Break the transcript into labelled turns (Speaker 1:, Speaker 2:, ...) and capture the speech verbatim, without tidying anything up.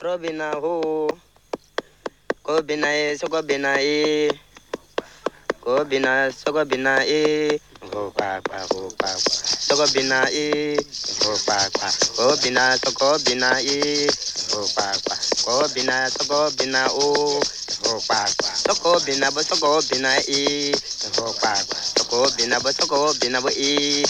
Speaker 1: Robina ho, Kobina e, Sogobina e, Kobina, Sogobina e, ho pa pa ho pa, Sogobina e, ho pa pa, Kobina, Sogobina e, ho pa pa, Kobina, Sogobina o, ho pa pa, Sogobina, Sogobina e, ho pa pa, Sogobina, Sogobina e.